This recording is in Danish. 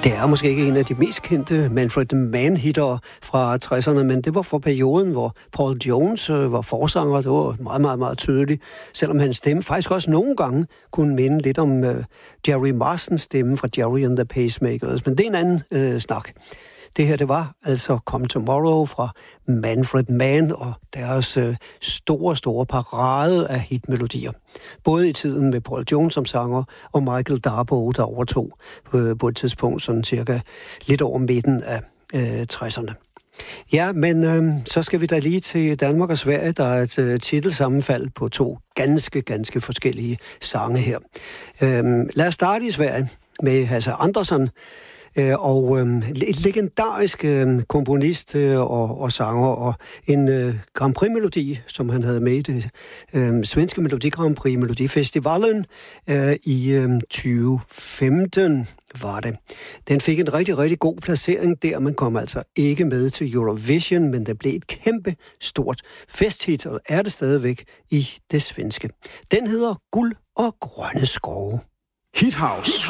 Det er måske ikke en af de mest kendte Manfred Mann-hitter fra 60'erne, men det var for perioden, hvor Paul Jones var forsanger. Det var meget, meget, meget tydeligt, selvom hans stemme faktisk også nogle gange kunne minde lidt om Jerry Marsens stemme fra Jerry and the Pacemakers. Men det er en anden snak. Det her, det var altså Come Tomorrow fra Manfred Mann og deres store parade af hitmelodier. Både i tiden med Paul Jones som sanger og Michael Darboe, der overtog på et tidspunkt sådan cirka lidt over midten af 60'erne. Ja, men så skal vi da lige til Danmark og Sverige. Der er et titelsammenfald på to ganske forskellige sange her. Lad os starte i Sverige med Hasse Andersson. Og et legendarisk komponist og sanger, og en Grand Prix-melodi, som han havde med i det svenske Melodi Grand Prix Melodifestivalen i 2015 var det. Den fik en rigtig god placering der. Man kom altså ikke med til Eurovision, men det blev et kæmpe stort festhit, og er det stadigvæk i det svenske. Den hedder Guld og grønne skove. Hithouse.